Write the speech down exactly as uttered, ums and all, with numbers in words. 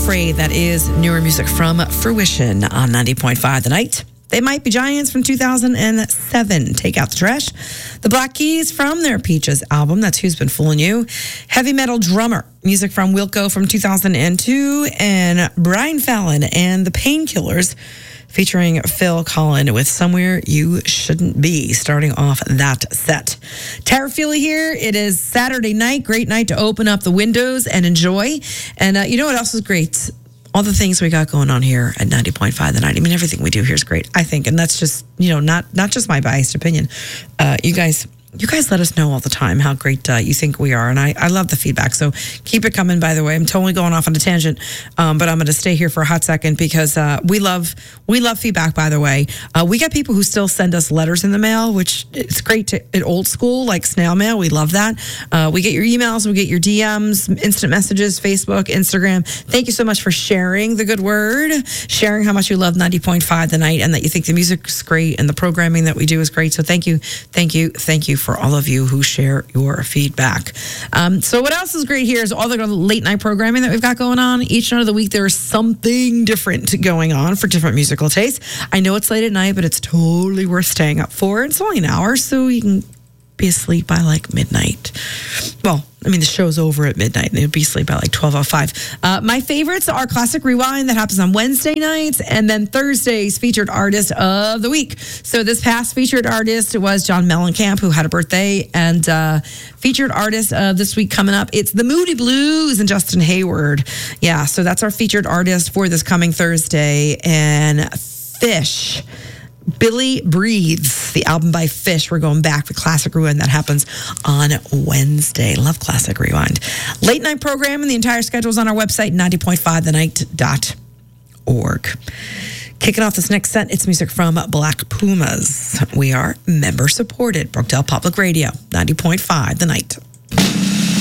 Afraid. That is newer music from Fruition on ninety point five The Night. They Might Be Giants from two thousand seven. Take Out the Trash. The Black Keys from their Peaches album. That's Who's Been Fooling You. Heavy Metal Drummer. Music from Wilco from two thousand two. And Brian Fallon and the Painkillers featuring Phil Collin with Somewhere You Shouldn't Be, starting off that set. Tara Feely here. It is Saturday night. Great night to open up the windows and enjoy. And uh, you know what else is great? All the things we got going on here at ninety point five The Night. I mean, everything we do here is great, I think. And that's just, you know, not not just my biased opinion. Uh, you guys... You guys let us know all the time how great uh, you think we are, and I, I love the feedback. So keep it coming, by the way. I'm totally going off on a tangent, um, but I'm going to stay here for a hot second because uh, we love we love feedback, by the way. Uh, we got people who still send us letters in the mail, which it's great to, at old school, like snail mail. We love that. Uh, we get your emails, we get your D Ms, instant messages, Facebook, Instagram. Thank you so much for sharing the good word, sharing how much you love ninety point five The Night and that you think the music's great and the programming that we do is great. So thank you, thank you, thank you for all of you who share your feedback. Um, so what else is great here is all the late night programming that we've got going on. Each night of the week, there's something different going on for different musical tastes. I know it's late at night, but it's totally worth staying up for. It's only an hour, so you can be asleep by like midnight. Well, I mean, the show's over at midnight, and you'll be asleep by like twelve oh five. Uh, my favorites are Classic Rewind, that happens on Wednesday nights, and then Thursday's featured artist of the week. So this past featured artist was John Mellencamp, who had a birthday, and uh, featured artist of this week coming up, it's the Moody Blues and Justin Hayward. Yeah, so that's our featured artist for this coming Thursday, and Fish. Billy Breathes, the album by Fish. We're going back for Classic Rewind. That happens on Wednesday. Love Classic Rewind. Late night program and the entire schedule is on our website, ninety point five the night dot org. Kicking off this next set, it's music from Black Pumas. We are member supported. Brookdale Public Radio, ninety point five The Night.